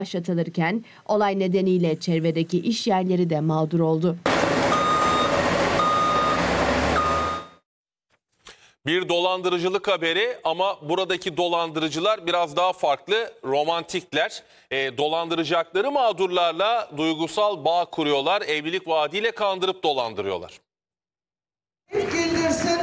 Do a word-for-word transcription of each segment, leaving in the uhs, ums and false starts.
başlatılırken olay nedeniyle çevredeki iş yerleri de mağdur oldu. Bir dolandırıcılık haberi ama buradaki dolandırıcılar biraz daha farklı, romantikler. E, dolandıracakları mağdurlarla duygusal bağ kuruyorlar, evlilik vaadiyle kandırıp dolandırıyorlar. Güldürsün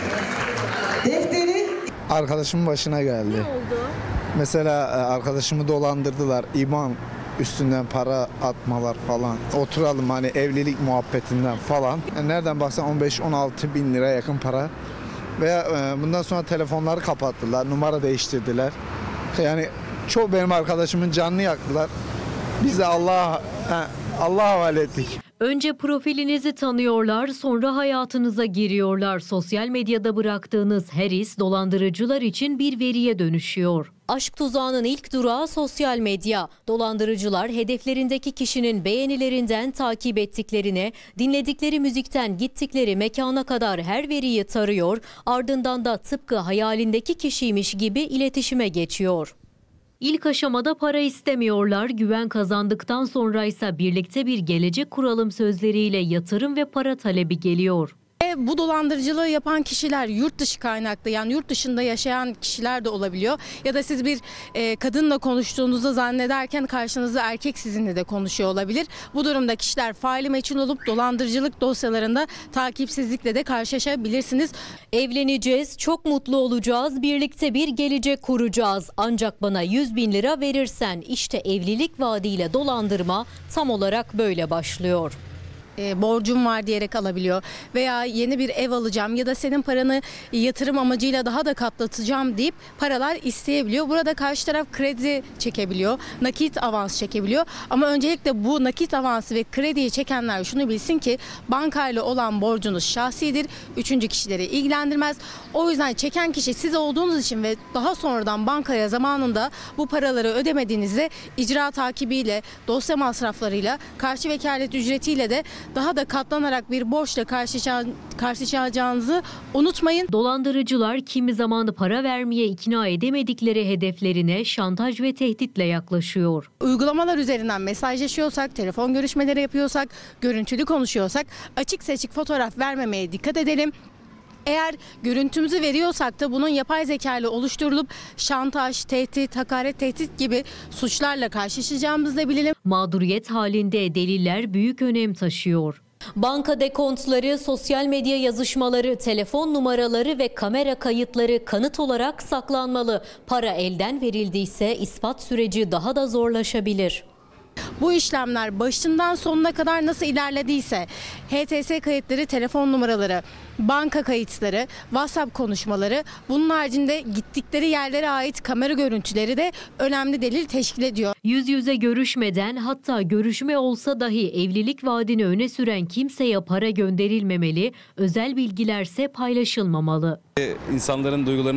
defteri. Arkadaşımın başına geldi. Ne oldu? Mesela arkadaşımı dolandırdılar. İban üstünden para atmalar falan. Oturalım hani evlilik muhabbetinden falan. Yani nereden baksan on beş on altı bin lira yakın para. Veya bundan sonra telefonları kapattılar, numara değiştirdiler. Yani çoğu benim arkadaşımın canını yaktılar. Biz de Allah'a Allah'a havale ettik. Önce profilinizi tanıyorlar, sonra hayatınıza giriyorlar. Sosyal medyada bıraktığınız her iz dolandırıcılar için bir veriye dönüşüyor. Aşk tuzağının ilk durağı sosyal medya. Dolandırıcılar hedeflerindeki kişinin beğenilerinden takip ettiklerine, dinledikleri müzikten gittikleri mekana kadar her veriyi tarıyor, ardından da tıpkı hayalindeki kişiymiş gibi iletişime geçiyor. İlk aşamada para istemiyorlar, güven kazandıktan sonra ise birlikte bir gelecek kuralım sözleriyle yatırım ve para talebi geliyor. Bu dolandırıcılığı yapan kişiler yurt dışı kaynaklı, yani yurt dışında yaşayan kişiler de olabiliyor. Ya da siz bir e, kadınla konuştuğunuzda zannederken karşınızda erkek sizinle de konuşuyor olabilir. Bu durumda kişiler faili meçhul olup dolandırıcılık dosyalarında takipsizlikle de karşılaşabilirsiniz. Evleneceğiz, çok mutlu olacağız, birlikte bir gelecek kuracağız. Ancak bana yüz bin lira verirsen, işte evlilik vaadiyle dolandırma tam olarak böyle başlıyor. E, borcum var diyerek alabiliyor veya yeni bir ev alacağım ya da senin paranı yatırım amacıyla daha da katlatacağım deyip paralar isteyebiliyor. Burada karşı taraf kredi çekebiliyor, nakit avans çekebiliyor ama öncelikle bu nakit avansı ve krediyi çekenler şunu bilsin ki bankayla olan borcunuz şahsidir, üçüncü kişileri ilgilendirmez. O yüzden çeken kişi siz olduğunuz için ve daha sonradan bankaya zamanında bu paraları ödemediğinizde icra takibiyle, dosya masraflarıyla, karşı vekalet ücretiyle de daha da katlanarak bir borçla karşılaşacağınızı unutmayın. Dolandırıcılar kimi zaman para vermeye ikna edemedikleri hedeflerine şantaj ve tehditle yaklaşıyor. Uygulamalar üzerinden mesajlaşıyorsak, telefon görüşmeleri yapıyorsak, görüntülü konuşuyorsak açık seçik fotoğraf vermemeye dikkat edelim. Eğer görüntümüzü veriyorsak da bunun yapay zeka ile oluşturulup şantaj, tehdit, hakaret, tehdit gibi suçlarla karşılaşacağımızı da bilelim. Mağduriyet halinde deliller büyük önem taşıyor. Banka dekontları, sosyal medya yazışmaları, telefon numaraları ve kamera kayıtları kanıt olarak saklanmalı. Para elden verildiyse ispat süreci daha da zorlaşabilir. Bu işlemler başından sonuna kadar nasıl ilerlediyse H T S kayıtları, telefon numaraları, banka kayıtları, WhatsApp konuşmaları, bunun haricinde gittikleri yerlere ait kamera görüntüleri de önemli delil teşkil ediyor. Yüz yüze görüşmeden, hatta görüşme olsa dahi evlilik vaadini öne süren kimseye para gönderilmemeli, özel bilgilerse paylaşılmamalı. İnsanların duygularını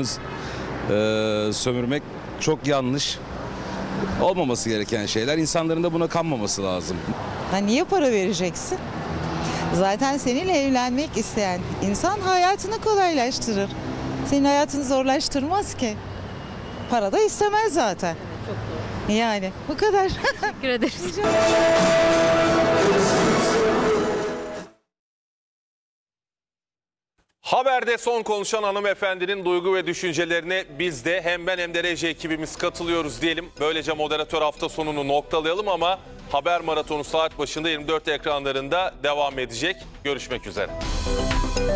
e, sömürmek çok yanlış. Olmaması gereken şeyler, insanların da buna kanmaması lazım. Ha, niye para vereceksin? Zaten seninle evlenmek isteyen insan hayatını kolaylaştırır. Senin hayatını zorlaştırmaz ki. Para da istemez zaten. Çok doğru. Yani bu kadar. Teşekkür ederiz. Haberde son konuşan hanımefendinin duygu ve düşüncelerine biz de hem ben hem de reji ekibimiz katılıyoruz diyelim. Böylece moderatör hafta sonunu noktalayalım ama haber maratonu saat başında yirmi dört ekranlarında devam edecek. Görüşmek üzere.